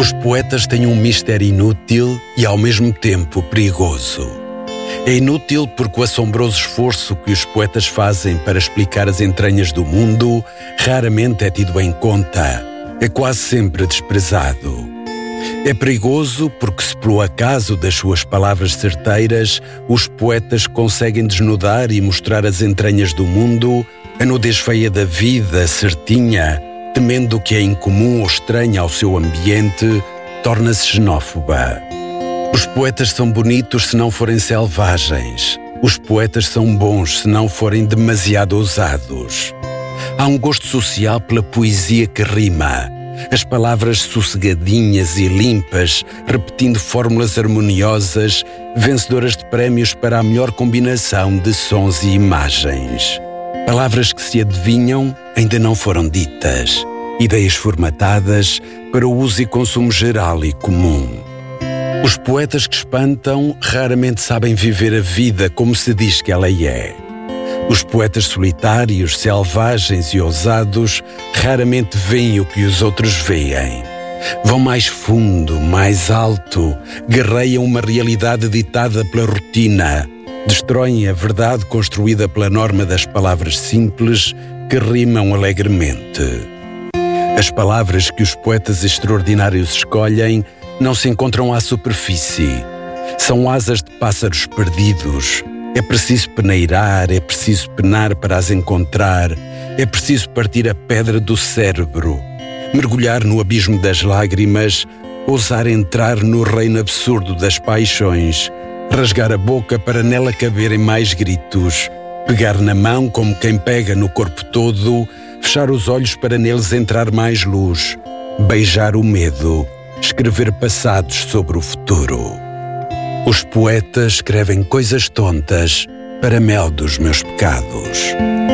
Os poetas têm um mistério inútil e ao mesmo tempo perigoso. É inútil porque o assombroso esforço que os poetas fazem para explicar as entranhas do mundo raramente é tido em conta, é quase sempre desprezado. É perigoso porque, se pelo acaso das suas palavras certeiras, os poetas conseguem desnudar e mostrar as entranhas do mundo, a nudez feia da vida, certinha, temendo o que é incomum ou estranho ao seu ambiente, torna-se xenófoba. Os poetas são bonitos se não forem selvagens. Os poetas são bons se não forem demasiado ousados. Há um gosto social pela poesia que rima. As palavras sossegadinhas e limpas, repetindo fórmulas harmoniosas, vencedoras de prémios para a melhor combinação de sons e imagens. Palavras que se adivinham ainda não foram ditas. Ideias formatadas para o uso e consumo geral e comum. Os poetas que espantam raramente sabem viver a vida como se diz que ela é. Os poetas solitários, selvagens e ousados raramente veem o que os outros veem. Vão mais fundo, mais alto, guerreiam uma realidade ditada pela rotina, destroem a verdade construída pela norma das palavras simples que rimam alegremente. As palavras que os poetas extraordinários escolhem não se encontram à superfície. São asas de pássaros perdidos. É preciso peneirar, é preciso penar para as encontrar, é preciso partir a pedra do cérebro, mergulhar no abismo das lágrimas, ousar entrar no reino absurdo das paixões, rasgar a boca para nela caberem mais gritos, pegar na mão como quem pega no corpo todo, fechar os olhos para neles entrar mais luz, beijar o medo, escrever passados sobre o futuro. Os poetas escrevem coisas tontas para mel dos meus pecados.